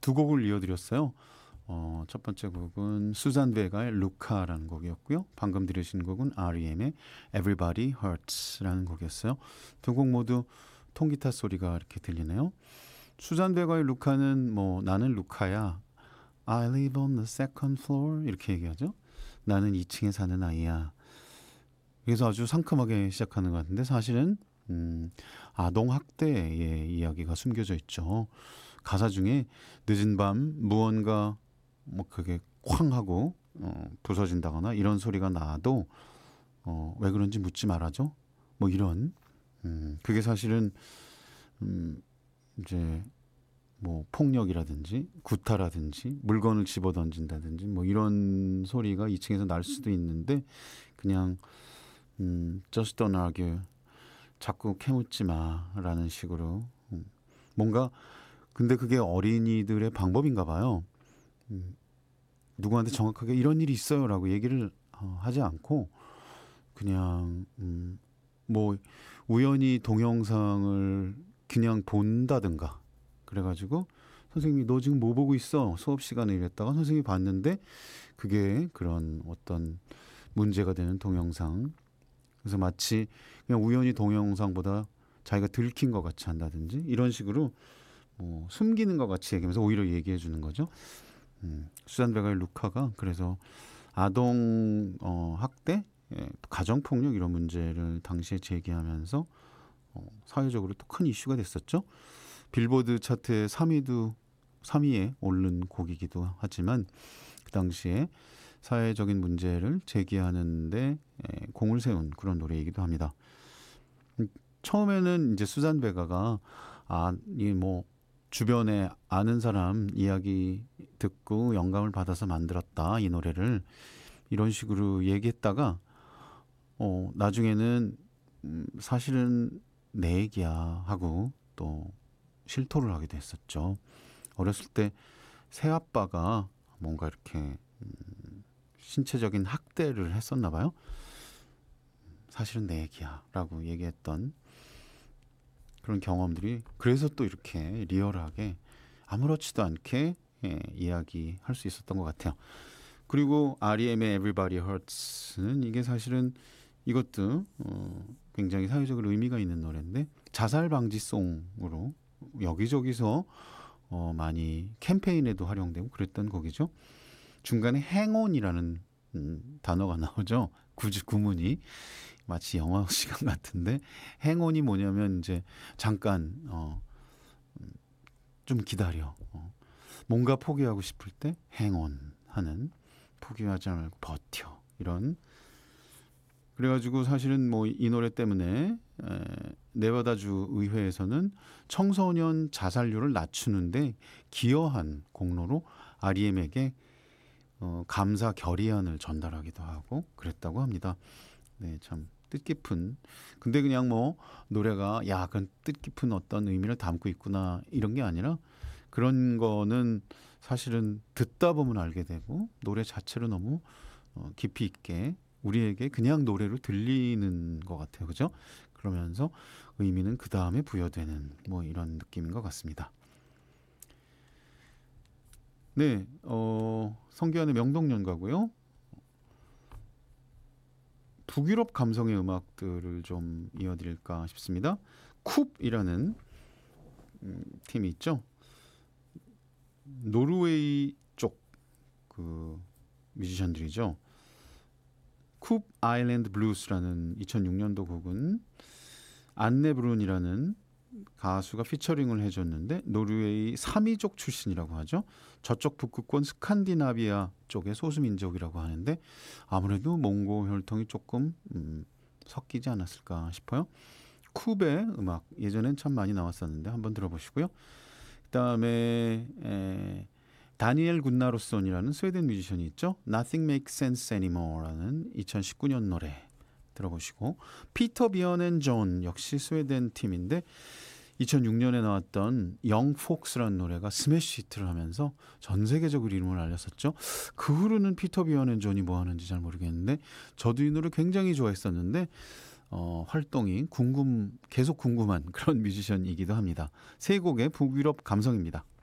두 곡을 이어드렸어요. 첫 번째 곡은 수잔 베가의 루카라는 곡이었고요. 방금 들으신 곡은 R.E.M의 Everybody Hurts라는 곡이었어요. 두 곡 모두 통기타 소리가 이렇게 들리네요. 수잔 베가의 루카는 뭐 나는 루카야, I live on the second floor 이렇게 얘기하죠. 나는 2층에 사는 아이야. 그래서 아주 상큼하게 시작하는 것 같은데 사실은 아동 학대의 이야기가 숨겨져 있죠. 가사 중에 늦은 밤 무언가 뭐 그게 쾅 하고 부서진다거나 이런 소리가 나도 왜 그런지 묻지 말아줘. 뭐 이런 그게 사실은 이제 뭐 폭력이라든지 구타라든지 물건을 집어 던진다든지 뭐 이런 소리가 2층에서 날 수도 있는데 그냥 just don't argue 자꾸 캐묻지 마라는 식으로 뭔가 근데 그게 어린이들의 방법인가 봐요. 누구한테 정확하게 이런 일이 있어요라고 얘기를 하지 않고 그냥 뭐 우연히 동영상을 그냥 본다든가 그래가지고 선생님이 너 지금 뭐 보고 있어? 수업 시간에 이랬다가 선생님이 봤는데 그게 그런 어떤 문제가 되는 동영상 그래서 마치 그냥 우연히 동영상보다 자기가 들킨 것 같이 한다든지 이런 식으로 뭐 숨기는 것 같이 얘기하면서 오히려 얘기해 주는 거죠. 수잔 베가의 루카가 그래서 아동 학대, 가정폭력 이런 문제를 당시에 제기하면서 사회적으로 또 큰 이슈가 됐었죠. 빌보드 차트의 3위에 오른 곡이기도 하지만 그 당시에 사회적인 문제를 제기하는데 공을 세운 그런 노래이기도 합니다. 처음에는 이제 수잔 베가가 이 뭐 주변에 아는 사람 이야기 듣고 영감을 받아서 만들었다 이 노래를 이런 식으로 얘기했다가 나중에는 사실은 내 얘기야 하고 또 실토를 하게 됐었죠. 어렸을 때 새아빠가 뭔가 이렇게 신체적인 학대를 했었나 봐요. 사실은 내 얘기야 라고 얘기했던 그런 경험들이 그래서 또 이렇게 리얼하게 아무렇지도 않게 이야기할 수 있었던 것 같아요. 그리고 R.E.M의 Everybody Hurts는 이게 사실은 이것도 굉장히 사회적으로 의미가 있는 노래인데 자살 방지송으로 여기저기서 많이 캠페인에도 활용되고 그랬던 곡이죠. 중간에 행온이라는 단어가 나오죠. 구문이 마치 영어 시간 같은데 행온이 뭐냐면 이제 잠깐 좀 기다려 뭔가 포기하고 싶을 때 행온하는 포기하지 말고 버텨 이런 그래가지고 사실은 뭐 이 노래 때문에 네바다주 의회에서는 청소년 자살률을 낮추는데 기여한 공로로 R.E.M에게 감사 결의안을 전달하기도 하고 그랬다고 합니다. 네, 참 뜻깊은. 근데 그냥 뭐 노래가 야, 그런 뜻깊은 어떤 의미를 담고 있구나 이런 게 아니라 그런 거는 사실은 듣다 보면 알게 되고 노래 자체로 너무 깊이 있게 우리에게 그냥 노래로 들리는 것 같아요, 그죠? 그러면서 의미는 그 다음에 부여되는 뭐 이런 느낌인 것 같습니다. 네, 성기환의 명동연가고요. 북유럽 감성의 음악들을 좀 이어드릴까 싶습니다. 쿱이라는 팀이 있죠. 노르웨이 쪽 그 뮤지션들이죠. 쿱 아일랜드 블루스라는 2006년도 곡은 안네 브룬이라는 가수가 피처링을 해줬는데 노르웨이 사미족 출신이라고 하죠. 저쪽 북극권 스칸디나비아 쪽의 소수민족이라고 하는데 아무래도 몽고 혈통이 조금 섞이지 않았을까 싶어요. 쿱의 음악 예전엔 참 많이 나왔었는데 한번 들어보시고요. 그다음에 다니엘 군나로손이라는 스웨덴 뮤지션이 있죠. Nothing Makes Sense Anymore라는 2019년 노래 들어보시고 피터 비언 앤 존 역시 스웨덴 팀인데 2006년에 나왔던 영 폭스라는 노래가 스매시 히트를 하면서 전 세계적으로 이름을 알렸었죠. 그 후로는 피터 비언 앤 존이 뭐 하는지 잘 모르겠는데 저도 이 노래 굉장히 좋아했었는데 활동이 계속 궁금한 그런 뮤지션이기도 합니다. 세 곡의 북유럽 감성입니다.